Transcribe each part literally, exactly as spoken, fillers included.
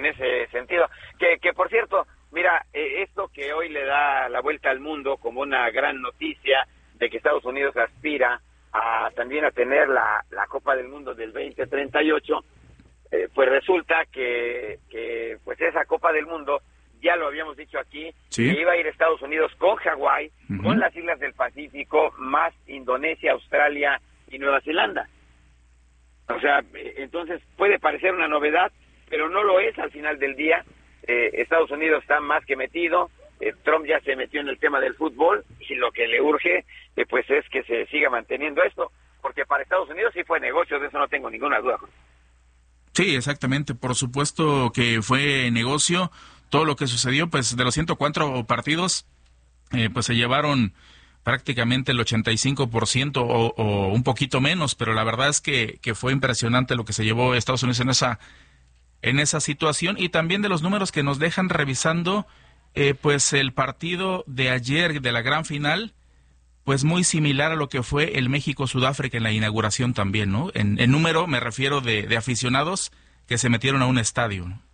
en ese sentido. Que, que por cierto, mira, eh, esto que hoy le da la vuelta al mundo como una gran noticia de que Estados Unidos aspira a también a tener la, la Copa del Mundo del veinte treinta y ocho, eh, pues resulta que, que pues esa Copa del Mundo, ya lo habíamos dicho aquí, ¿sí?, que iba a ir a Estados Unidos con Hawái, uh-huh, con las islas del Pacífico, más Indonesia, Australia y Nueva Zelanda. O sea, entonces puede parecer una novedad, pero no lo es al final del día. Eh, Estados Unidos está más que metido, eh, Trump ya se metió en el tema del fútbol, y lo que le urge, eh, pues es que se siga manteniendo esto, porque para Estados Unidos sí fue negocio, de eso no tengo ninguna duda. Sí, exactamente, por supuesto que fue negocio. Todo lo que sucedió, pues de los ciento cuatro partidos, eh, pues se llevaron prácticamente el ochenta y cinco por ciento o, o un poquito menos, pero la verdad es que, que fue impresionante lo que se llevó Estados Unidos en esa en esa situación, y también de los números que nos dejan revisando, eh, pues el partido de ayer de la gran final, pues muy similar a lo que fue el México-Sudáfrica en la inauguración también, ¿no? En, en número me refiero de, de aficionados que se metieron a un estadio, ¿no?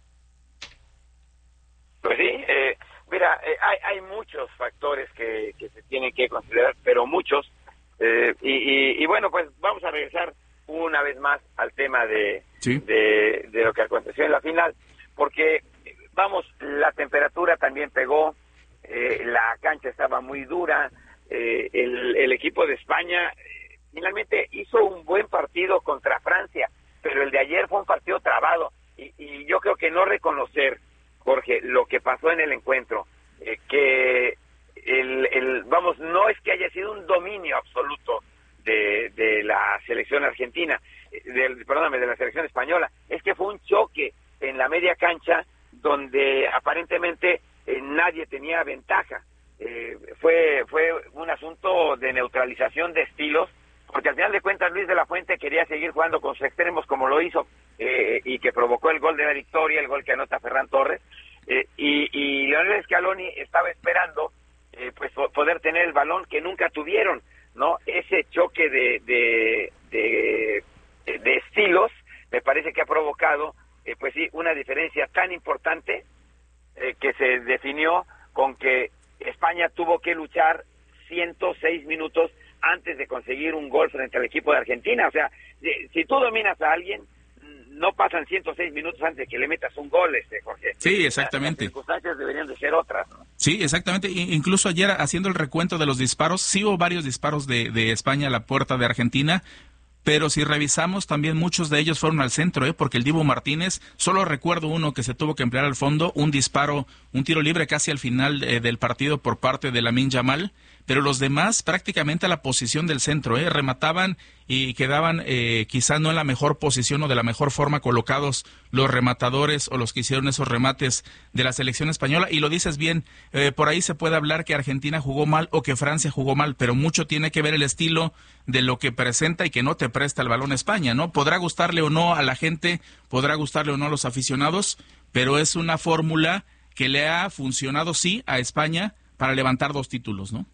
Pues sí, eh, mira, eh, hay, hay muchos factores que, que se tienen que considerar, pero muchos, eh, y, y, y bueno, pues vamos a regresar una vez más al tema de, sí, de, de lo que aconteció en la final, porque, vamos, la temperatura también pegó, eh, la cancha estaba muy dura, eh, el, el equipo de España eh, finalmente hizo un buen partido contra Francia, pero el de ayer fue un partido trabado, y, y yo creo que no reconocer, Jorge, lo que pasó en el encuentro, eh, que el, el, vamos, no es que haya sido un dominio absoluto de, de la selección argentina, del, perdóname, de la selección española, es que fue un choque en la media cancha donde aparentemente eh, nadie tenía ventaja, eh, fue, fue un asunto de neutralización de estilos, porque al final de cuentas Luis de la Fuente quería seguir jugando con sus extremos como lo hizo, eh, y que provocó el gol de la victoria, el gol que anota Ferran Torres, eh, y, y Lionel Scaloni estaba esperando eh, pues poder tener el balón que nunca tuvieron, ¿no? Ese choque de de, de, de estilos me parece que ha provocado eh, pues sí, una diferencia tan importante eh, que se definió con que España tuvo que luchar ciento seis minutos antes de conseguir un gol frente al equipo de Argentina. O sea, si tú dominas a alguien, no pasan ciento seis minutos antes de que le metas un gol, este Jorge. Sí, exactamente. Las circunstancias deberían de ser otras, ¿no? Sí, exactamente. Incluso ayer, haciendo el recuento de los disparos, sí hubo varios disparos de, de España a la puerta de Argentina, pero si revisamos, también muchos de ellos fueron al centro, ¿eh? Porque el Dibu Martínez, solo recuerdo uno que se tuvo que emplear al fondo, un disparo, un tiro libre casi al final eh, del partido por parte de Lamine Yamal, pero los demás prácticamente a la posición del centro, ¿eh? Remataban y quedaban eh, quizá no en la mejor posición o de la mejor forma colocados los rematadores o los que hicieron esos remates de la selección española. Y lo dices bien, eh, por ahí se puede hablar que Argentina jugó mal o que Francia jugó mal, pero mucho tiene que ver el estilo de lo que presenta y que no te presta el balón España, ¿no? Podrá gustarle o no a la gente, podrá gustarle o no a los aficionados, pero es una fórmula que le ha funcionado, sí, a España para levantar dos títulos, ¿no?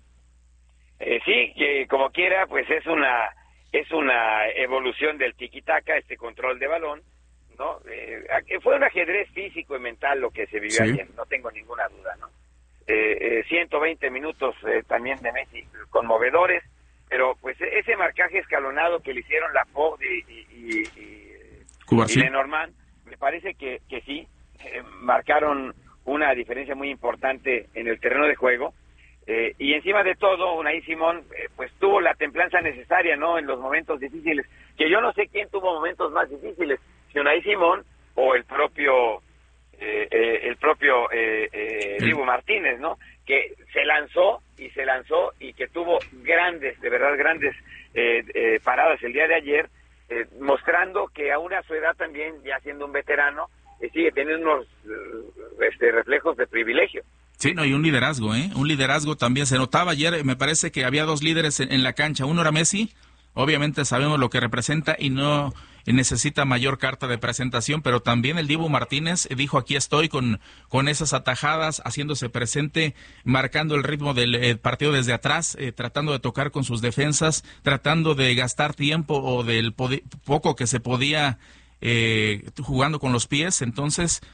Eh, sí, que como quiera, pues es una es una evolución del tiki-taka, este control de balón, ¿no? Eh, fue un ajedrez físico y mental lo que se vivió sí. ayer, no tengo ninguna duda, ¿no? Eh, eh, ciento veinte minutos eh, también de Messi conmovedores, pero pues ese marcaje escalonado que le hicieron Laporte y, y, y, y, y Lenormand, me parece que, que sí, eh, marcaron una diferencia muy importante en el terreno de juego. Eh, y encima de todo, Unai Simón, eh, pues tuvo la templanza necesaria, ¿no? En los momentos difíciles, que yo no sé quién tuvo momentos más difíciles, si Unai Simón o el propio, eh, eh, el propio eh, eh, Dibu Martínez, ¿no? Que se lanzó y se lanzó y que tuvo grandes, de verdad grandes eh, eh, paradas el día de ayer, eh, mostrando que aún a su edad también, ya siendo un veterano, eh, sigue teniendo unos eh, este, reflejos de privilegio. Sí, no, y un liderazgo, ¿eh? Un liderazgo también. Se notaba ayer, me parece que había dos líderes en, en la cancha. Uno era Messi, obviamente sabemos lo que representa y no necesita mayor carta de presentación, pero también el Dibu Martínez dijo, aquí estoy con, con esas atajadas, haciéndose presente, marcando el ritmo del eh, partido desde atrás, eh, tratando de tocar con sus defensas, tratando de gastar tiempo o del poco que se podía... Eh, jugando con los pies. Entonces